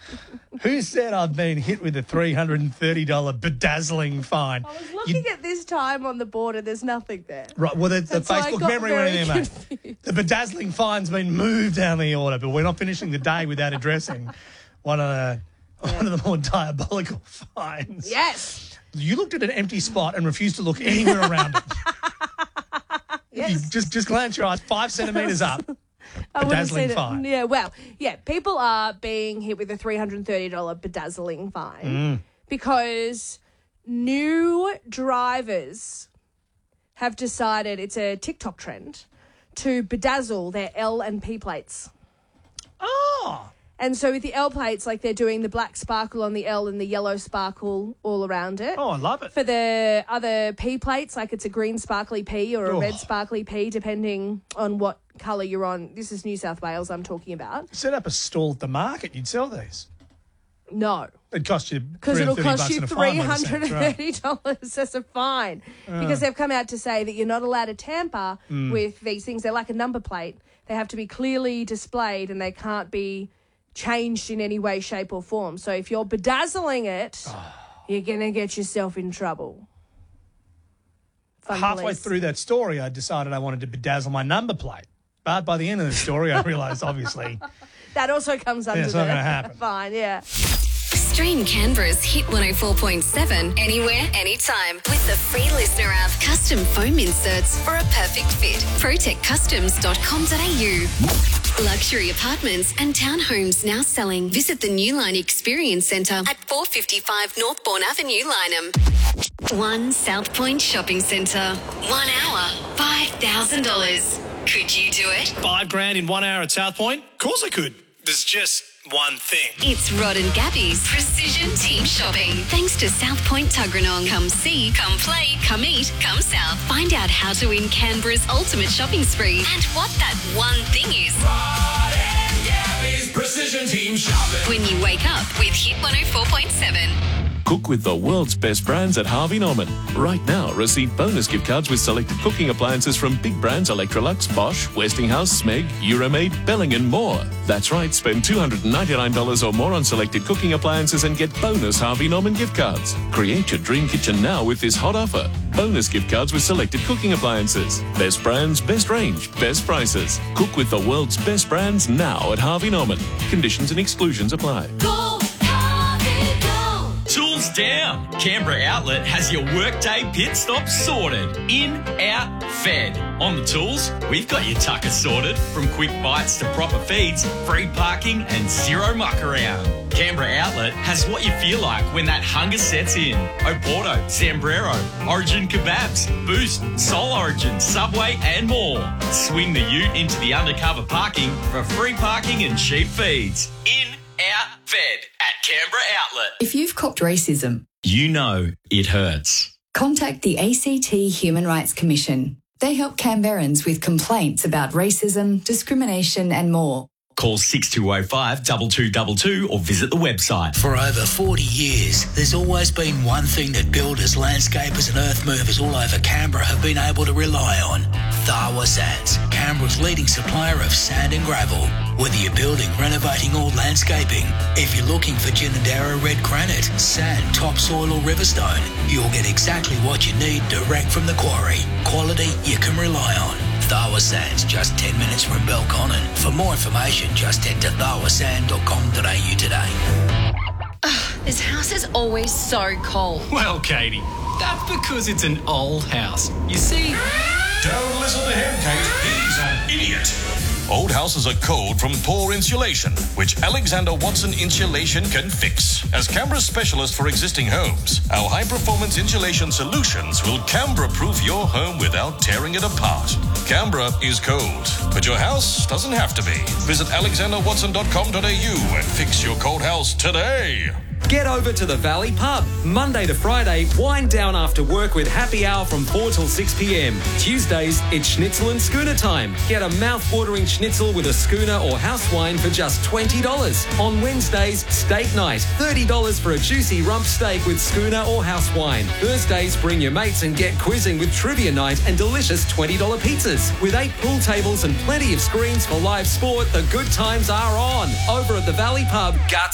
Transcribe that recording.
Who said I've been hit with a $330 bedazzling fine? I was looking at this time on the board and there's nothing there. Right, well, the Facebook memory went in there, mate. The bedazzling fine's been moved down the order, but we're not finishing the day without addressing one of the more diabolical fines. Yes. You looked at an empty spot and refused to look anywhere around it. Yes. You just glance your eyes 5 centimetres up. Bedazzling fine. Yeah, well, yeah, people are being hit with a $330 bedazzling fine because new drivers have decided, it's a TikTok trend, to bedazzle their L and P plates. Oh. And so with the L plates, like they're doing the black sparkle on the L and the yellow sparkle all around it. Oh, I love it. For the other P plates, like it's a green sparkly P or a red sparkly P, depending on what colour you're on. This is New South Wales I'm talking about. Set up a stall at the market, you'd sell these. No. It'd cost you because it'll cost you $330 right. as a fine. Because they've come out to say that you're not allowed to tamper with these things. They're like a number plate. They have to be clearly displayed and they can't be changed in any way, shape or form. So if you're bedazzling it, you're going to get yourself in trouble. Halfway through that story, I decided I wanted to bedazzle my number plate. But by the end of the story, I realised, obviously... that also comes under it's not going to happen. Fine, yeah. Stream Canberra's Hit 104.7 anywhere, anytime with the free listener app. Custom foam inserts for a perfect fit. protectcustoms.com.au. Luxury apartments and townhomes now selling. Visit the Newline Experience Centre at 455 Northbourne Avenue, Lyneham. One South Point Shopping Centre. 1 hour, $5,000. Could you do it? $5,000 in 1 hour at South Point? Of course I could. There's just one thing. It's Rod and Gabby's Precision Team Shopping. Thanks to South Point Tuggeranong. Come see, come play, come eat, come south. Find out how to win Canberra's ultimate shopping spree and what that one thing is. Rod and Gabby's Precision Team Shopping. When you wake up with Hit 104.7. Cook with the world's best brands at Harvey Norman. Right now, receive bonus gift cards with selected cooking appliances from big brands Electrolux, Bosch, Westinghouse, Smeg, Euromaid, Belling and more. That's right, spend $299 or more on selected cooking appliances and get bonus Harvey Norman gift cards. Create your dream kitchen now with this hot offer. Bonus gift cards with selected cooking appliances. Best brands, best range, best prices. Cook with the world's best brands now at Harvey Norman. Conditions and exclusions apply. Go, Harvey, go. Tools down. Canberra Outlet has your workday pit stop sorted. In, out, fed. On the tools, we've got your tucker sorted. From quick bites to proper feeds, free parking and zero muck around. Canberra Outlet has what you feel like when that hunger sets in. Oporto, Zambrero, Origin Kebabs, Boost, Soul Origin, Subway and more. Swing the ute into the undercover parking for free parking and cheap feeds. In, out, fed at Canberra Outlet. If you've copped racism, you know it hurts. Contact the ACT Human Rights Commission. They help Canberrans with complaints about racism, discrimination and more. Call 6205 2222 or visit the website. For over 40 years, there's always been one thing that builders, landscapers and earth movers all over Canberra have been able to rely on. Tharwa Sands, Canberra's leading supplier of sand and gravel. Whether you're building, renovating or landscaping, if you're looking for Ginninderra red granite, sand, topsoil or riverstone, you'll get exactly what you need direct from the quarry. Quality you can rely on. Tharwa Sands, just 10 minutes from Belconnen. For more information, just head to tharwasand.com.au today. This house is always so cold. Well, Katie, that's because it's an old house. You see... Don't listen to him, Kate. He's an idiot. Old houses are cold from poor insulation, which Alexander Watson Insulation can fix. As Canberra's specialist for existing homes, our high-performance insulation solutions will Canberra-proof your home without tearing it apart. Canberra is cold, but your house doesn't have to be. Visit alexanderwatson.com.au and fix your cold house today. Get over to the Valley Pub. Monday to Friday, wind down after work with happy hour from 4 till 6 p.m. Tuesdays, it's schnitzel and schooner time. Get a mouth-watering schnitzel with a schooner or house wine for just $20. On Wednesdays, steak night. $30 for a juicy rump steak with schooner or house wine. Thursdays, bring your mates and get quizzing with trivia night and delicious $20 pizzas. With 8 pool tables and plenty of screens for live sport, the good times are on. Over at the Valley Pub, Guts